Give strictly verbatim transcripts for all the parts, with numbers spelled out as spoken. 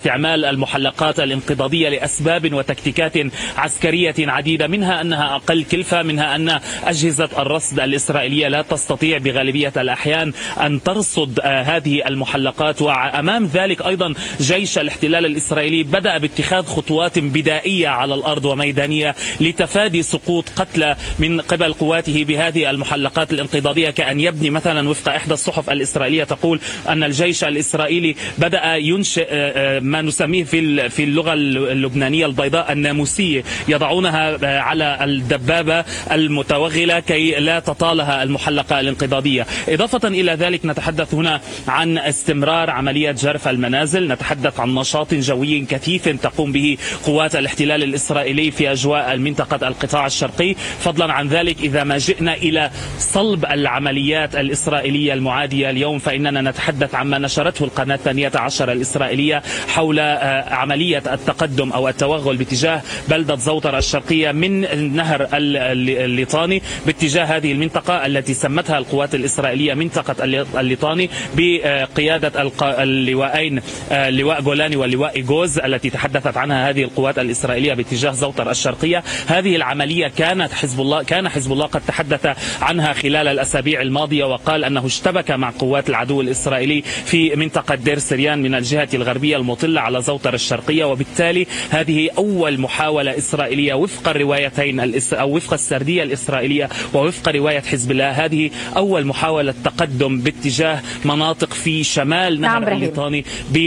استعمال المحلقات الانقضاضية لأسباب وتكتيكات عسكرية عديدة، منها أنها أقل كلفة، منها أن أجهزة الرصد الإسرائيلية لا تستطيع بغالبية الأحيان أن ترصد هذه المحلقات. وأمام ذلك أيضا جيش الاحتلال الإسرائيلي بدأ باتخاذ خطوات بدائية على الأرض وميدانية لتفادي سقوط قتلى من قبل قواته بهذه المحلقات الانقضاضية، كأن يبني مثلا وفق إحدى الصحف الإسرائيلية تقول أن الجيش الإسرائيلي بدأ ينشئ ما نسميه في في اللغة اللبنانية البيضاء الناموسية، يضعونها على الدبابة المتوغلة كي لا تطالها المحلقة الانقضاضية. إضافة إلى ذلك نتحدث هنا عن استمرار عملية جرف المنازل، نتحدث عن نشاط جوي كثيف تقوم به قوات الاحتلال الإسرائيلي في أجواء المنطقة القطاع الشرقي. فضلا عن ذلك إذا ما جئنا إلى صلب العمليات الإسرائيلية المعادية اليوم، فإننا نتحدث عما نشرته القناة الثانية عشر الإسرائيلية حول عملية التقدم أو التوغل باتجاه بلدة زوطر الشرقية من نهر الليطاني باتجاه هذه المنطقة التي سمتها القوات الإسرائيلية منطقة الليطاني بقيادة اللواءين لواء جولاني واللواء إيغوز التي تحدثت عنها هذه القوات الإسرائيلية باتجاه زوطر الشرقية. هذه العملية كانت حزب الله كان حزب الله قد تحدث عنها خلال الأسابيع الماضية، وقال أنه اشتبك مع قوات العدو الإسرائيلي في منطقة دير سريان من الجهة الغربية المطلة على زوطر الشرقية. وبالتالي هذه أول محاولة إسرائيلية وفق الروايتين أو وفق السردية الإسرائيلية ووفق رواية حزب الله، هذه أول محاولة تقدم باتجاه مناطق في شمال نهر الليطاني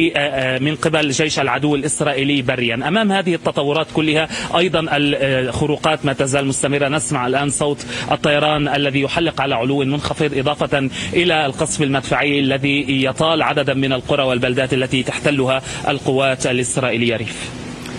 من قبل جيش العدو الإسرائيلي بريا. أمام هذه التطورات كلها أيضا الخروقات ما تزال مستمرة، نسمع الآن صوت الطيران الذي يحلق على علو منخفض، إضافة إلى القصف المدفعي الذي يطال عددا من القرى والبلدات التي تحتلها القوات الإسرائيلية. ريف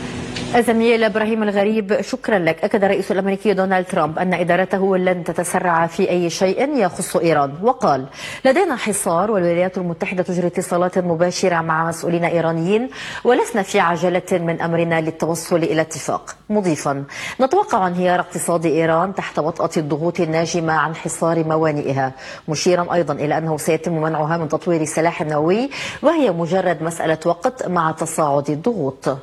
الزميل إبراهيم الغريب، شكرا لك. أكد الرئيس الأمريكي دونالد ترامب أن إدارته لن تتسرع في أي شيء يخص إيران، وقال: لدينا حصار والولايات المتحدة تجري اتصالات مباشرة مع مسؤولين إيرانيين ولسنا في عجلة من أمرنا للتوصل إلى اتفاق، مضيفا: نتوقع انهيار اقتصاد إيران تحت وطأة الضغوط الناجمة عن حصار موانئها، مشيرا أيضا إلى أنه سيتم منعها من تطوير السلاح النووي وهي مجرد مسألة وقت مع تصاعد الضغوط.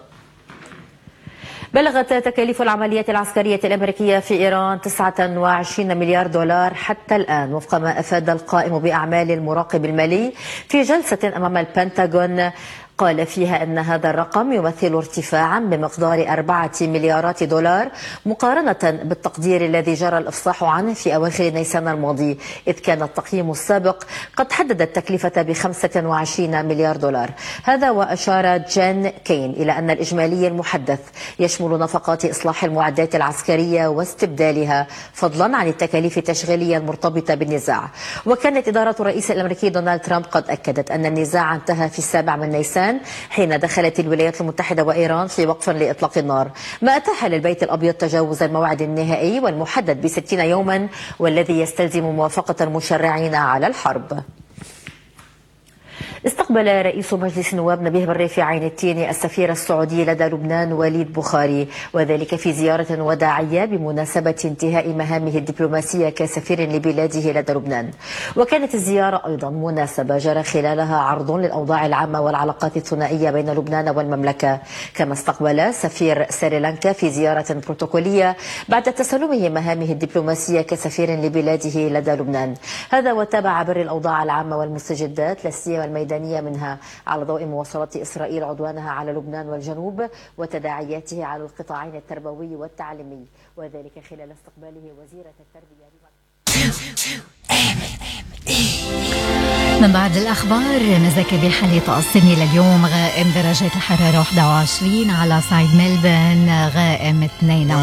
بلغت تكاليف العمليات العسكرية الأمريكية في إيران تسعة وعشرين مليار دولار حتى الآن، وفق ما أفاد القائم بأعمال المراقب المالي في جلسة أمام البنتاغون، قال فيها أن هذا الرقم يمثل ارتفاعا بمقدار أربعة مليارات دولار مقارنة بالتقدير الذي جرى الإفصاح عنه في أواخر نيسان الماضي، إذ كان التقييم السابق قد حدد التكلفة بخمسة وعشرين مليار دولار. هذا وأشار جان كين إلى أن الإجمالي المحدث يشمل نفقات إصلاح المعدات العسكرية واستبدالها، فضلا عن التكاليف التشغيلية المرتبطة بالنزاع. وكانت إدارة الرئيس الأمريكي دونالد ترامب قد أكدت أن النزاع انتهى في السابع من نيسان حين دخلت الولايات المتحدة وإيران في وقف لإطلاق النار، ما أتاح للبيت الأبيض تجاوز الموعد النهائي والمحدد بستين يوما والذي يستلزم موافقة المشرعين على الحرب. استقبل رئيس مجلس النواب نبيه بالريف عين التين السفير السعودي لدى لبنان وليد بخاري، وذلك في زيارة وداعية بمناسبة انتهاء مهامه الدبلوماسية كسفير لبلاده لدى لبنان. وكانت الزيارة أيضا مناسبة جرى خلالها عرض للأوضاع العامة والعلاقات الثنائية بين لبنان والمملكة، كما استقبل سفير سريلانكا في زيارة بروتوكولية بعد تسلمه مهامه الدبلوماسية كسفير لبلاده لدى لبنان. هذا وتابع بر الأوضاع العامة والمستجدات لا سيما الميدانية، منها على ضوء مواصلة إسرائيل عدوانها على لبنان والجنوب وتداعياته على القطاعين التربوي والتعليمي، وذلك خلال استقباله وزيرة التربية. من بعد الأخبار نذكر بحالة السنة لليوم: غائم درجات الحرارة واحد وعشرين، على صعيد ملبن غائم اثنين.